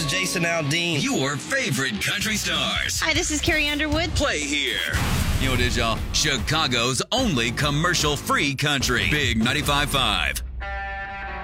Jason Aldean. Your favorite country stars. Hi, this is Carrie Underwood. Play here. You know what it is, y'all? Chicago's only commercial-free country. Big 95.5.